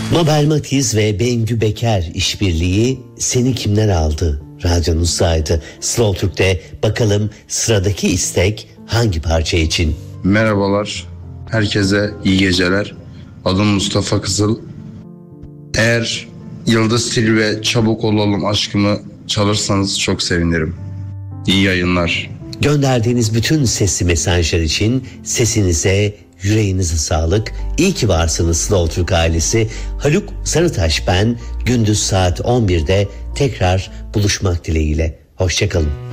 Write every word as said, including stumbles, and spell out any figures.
Mabel Matiz ve Bengü Beker işbirliği Seni Kimler Aldı radyonuzdaydı. Slow Türk'te bakalım sıradaki istek hangi parça için? Merhabalar, herkese iyi geceler. Adım Mustafa Kızıl. Eğer Yıldız Tilbe Çabuk Olalım Aşkımı çalırsanız çok sevinirim. İyi yayınlar. Gönderdiğiniz bütün sesli mesajlar için sesinize, yüreğinize sağlık. İyi ki varsınız Slow Türk ailesi. Haluk Sarıtaş ben. Gündüz saat on birde tekrar buluşmak dileğiyle. Hoşçakalın.